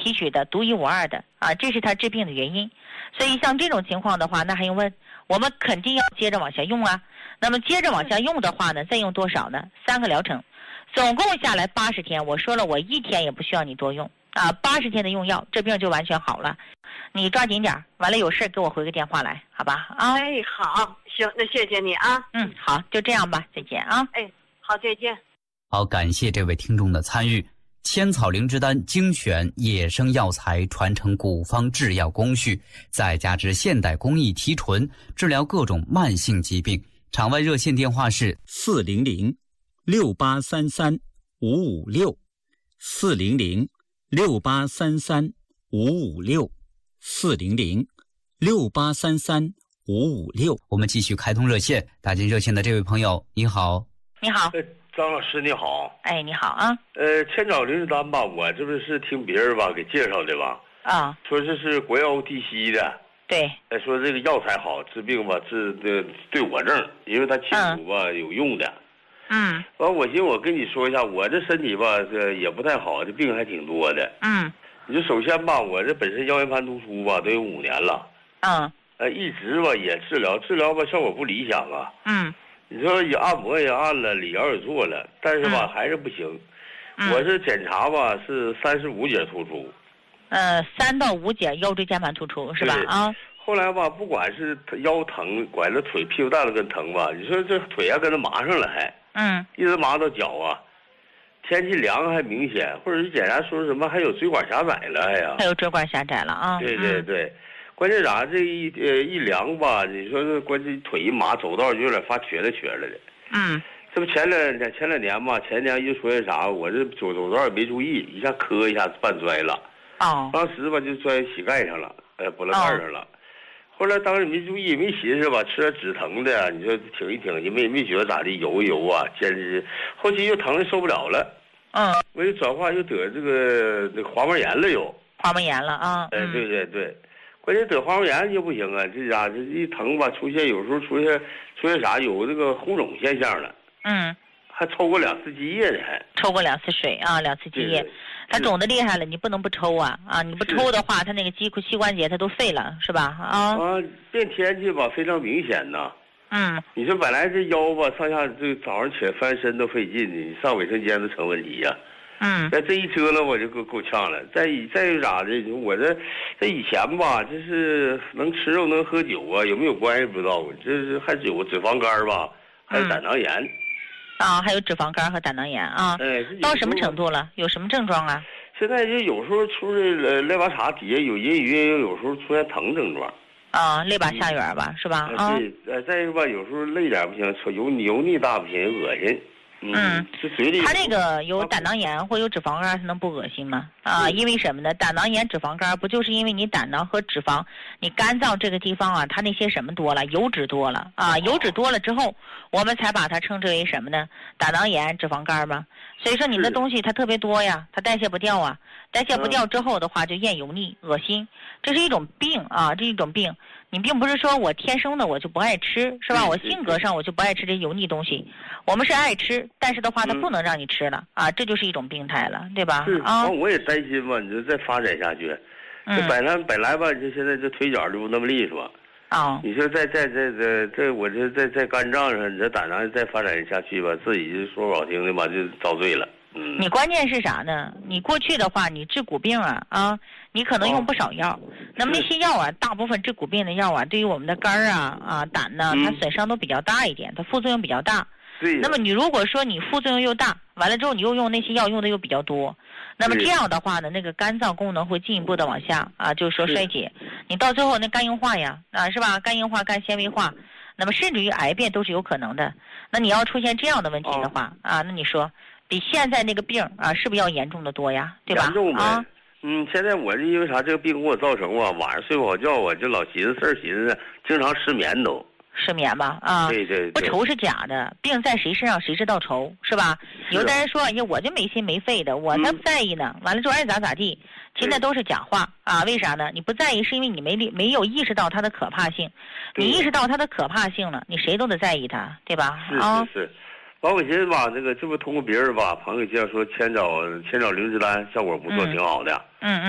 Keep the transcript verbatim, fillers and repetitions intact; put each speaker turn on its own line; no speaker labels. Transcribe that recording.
提取的，独一无二的啊，这是它治病的原因。所以像这种情况的话，那还用问？我们肯定要接着往下用啊。那么接着往下用的话呢，再用多少呢？三个疗程，总共下来八十天。我说了，我一天也不需要你多用啊，八十天的用药，这病就完全好了。你抓紧点，完了有事给我回个电话来，好吧？啊，
哎，好，行，那谢谢你啊。
嗯，好，就这样吧，再见啊。
哎，好，再见。
好，感谢这位听众的参与。千草灵芝丹精选野生药材，传承古方制药工序，再加之现代工艺提纯，治疗各种慢性疾病。场外热线电话是四零零六八三三五五六，四零零六八三三五五六，四零零六八三三五五六。我们继续开通热线，打进热线的这位朋友，你好。
你好。
张老师你好。
哎，你好啊。
呃，千草灵芝丹吧，我这不是听别人吧给介绍的吧？
啊。
说这是国药地西的。
对。
哎，说这个药材好，治病吧，治的对我症，因为它清楚吧、嗯、有用的。
嗯。
完，我寻思我跟你说一下，我这身体吧，这也不太好，这病还挺多的。
嗯。
你说首先吧，我这本身腰间盘突出吧，都有五年了。
嗯。
呃，一直吧也治疗，治疗吧效果不理想啊。
嗯。
你说也按摩也按了，理疗也做了，但是吧、嗯、还是不行。
嗯、
我是检查吧是三十五节突出。
呃，三到五节腰椎间盘突出是吧？啊。
后来吧，不管是腰疼，拐着腿屁股蛋子跟疼吧，你说这腿还跟着麻上了还。
嗯。
一直麻到脚啊，天气凉还明显，或者是检查说什么还有椎管狭窄了还呀。
还有椎管狭窄了啊。
对对对。嗯，关键啥？这一呃一凉吧，你说这关键腿一麻，走道就有点发瘸了瘸了的。
嗯，
这不前两年前两年吧，前年又说那啥，我这走走道也没注意，一下磕一下绊摔了。
哦。
当时吧就摔膝盖上了，呃，脖子盖上了。哦、后来当时没注意，没寻思吧，吃点止疼的，你说挺一挺，也没没觉得咋的，游一游啊，坚持。后期又疼的受不了了。
嗯。
我又转化又得这个这个滑膜炎了又。
滑膜炎了啊。
哎，对对对。关键得滑膜炎就不行啊，这家这一疼吧，出现有时候出现出现啥，有这个红肿现象了。
嗯。
还抽过两次积液呢，还
抽过两次水啊，两次积液。它肿的厉害了，你不能不抽啊啊！你不抽的话，它那个肌骨膝关节它都废了，是吧？啊。
啊，变天气吧非常明显呐。
嗯。
你说本来这腰吧上下这早上起来翻身都费劲的，你上卫生间都成问题呀、啊。
嗯，
那这一折呢，我就够够呛了。再再有咋的？我这这以前吧，这是能吃肉能喝酒啊，有没有关系不知道。这是还有脂肪肝吧，还有胆囊炎。
嗯、啊，还有脂肪肝和胆囊炎啊。
哎，
到什么程度了？有什么症状啊？
现在就有时候出来肋巴叉底下有隐隐约约，有时候出现疼症状。
啊，肋巴下缘吧，嗯、是吧？啊。
对，呃，再一个吧，有时候累点不行，油油腻大不行，恶心。
嗯，
是嘴里
他这个有胆囊炎或有脂肪肝，他能不恶心吗？啊，因为什么呢？胆囊炎、脂肪肝不就是因为你胆囊和脂肪，你肝脏这个地方啊，它那些什么多了，油脂多了啊，油脂多了之后，我们才把它称之为什么呢？胆囊炎、脂肪肝嘛。所以说你的东西它特别多呀，它代谢不掉啊，代谢不掉之后的话就厌油腻、恶心，这是一种病啊，这是一种病。你并不是说我天生的我就不爱吃，是吧？我性格上我就不爱吃这油腻东西，我们是爱吃，但是的话它不能让你吃了、嗯、啊，这就是一种病态了，对吧？啊，
我也担心嘛，你就再发展下去，
嗯，
这本来本来吧，就现在这腿脚就不那么利索。
哦，
你说再再再再这我这在在肝脏上，你这胆囊再发展下去吧，自己就说不好听的吧，就遭罪了。嗯，
你关键是啥呢？你过去的话，你治骨病啊啊，你可能用不少药，哦、那么那些药啊，大部分治骨病的药啊，对于我们的肝啊啊胆呢，它损伤都比较大一点，它副作用比较大。
对。
那么你如果说你副作用又大，完了之后你又用那些药用的又比较多，那么这样的话呢，那个肝脏功能会进一步的往下啊，就是说衰竭，你到最后那肝硬化呀啊是吧？肝硬化、肝纤维化，那么甚至于癌变都是有可能的。那你要出现这样的问题的话、哦、啊，那你说。比现在那个病啊，是不是要严重的多呀？对吧？
严重呗。
啊，
嗯，现在我是因为啥？这个病给我造成吧，晚上睡不好觉，我就老寻思事儿，寻思经常失眠都。
失眠吧，啊，
对对对，
不愁是假的，病在谁身上谁知道愁，是吧？是有的人说，哎呀，我就没心没肺的，我才不在意呢。嗯、完了之后爱咋咋地，现在都是假话啊！为啥呢？你不在意，是因为你没没有意识到它的可怕性。你意识到它的可怕性了，你谁都得在意它，对吧？
是
啊，
是是。完，我寻思吧，这个这不通过别人吧，朋友介绍说千草千草灵芝丹效果不错，
嗯、
挺好的。
嗯嗯。